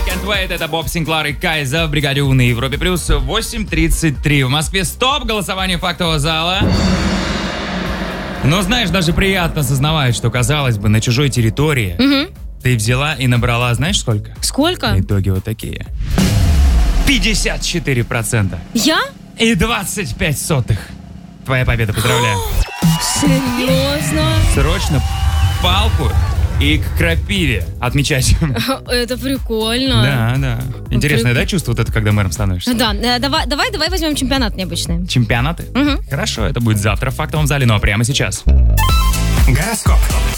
Can't Wait. Это Боб Синклар и Кайза в бригаде У на Европе Плюс. 8:33. В Москве стоп. Голосование фактового зала. Но знаешь, даже приятно осознавать, что, казалось бы, на чужой территории ты взяла и набрала, знаешь, сколько? Сколько? Итоги вот такие. 54%. Я? И 25 сотых. Твоя победа, поздравляю. Серьезно? Срочно палку и к крапиве отмечать. Это прикольно. Да. Интересное, да, чувство вот это, когда мэром становишься? Да, давай возьмем чемпионат необычный. Чемпионаты? Хорошо, это будет завтра в фактовом зале, ну а прямо сейчас. Гороскоп.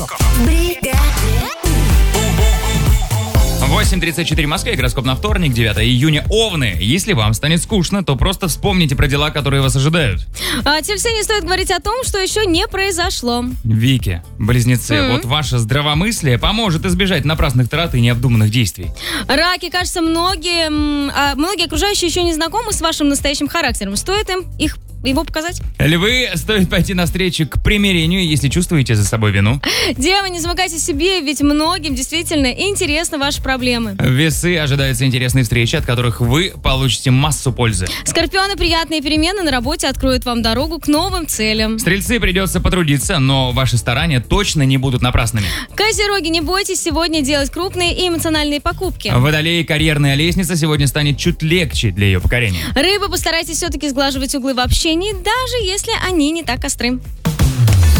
8:34 в Москве, гороскоп на вторник, 9 июня. Овны, если вам станет скучно, то просто вспомните про дела, которые вас ожидают. Тельцы, не стоит говорить о том, что еще не произошло. Вики, близнецы, вот ваше здравомыслие поможет избежать напрасных трат и необдуманных действий. Раки, кажется, многие окружающие еще не знакомы с вашим настоящим характером. Стоит им его показать? Львы, стоит пойти навстречу к примирению, если чувствуете за собой вину. Девы, не замыкайте себе, ведь многим действительно интересны ваши проблемы. Весы, ожидаются интересные встречи, от которых вы получите массу пользы. Скорпионы, приятные перемены на работе откроют вам дорогу к новым целям. Стрельцы, придется потрудиться, но ваши старания точно не будут напрасными. Козероги, не бойтесь сегодня делать крупные и эмоциональные покупки. Водолеи, карьерная лестница сегодня станет чуть легче для ее покорения. Рыбы, постарайтесь все-таки сглаживать углы в общении, даже если они не так остры.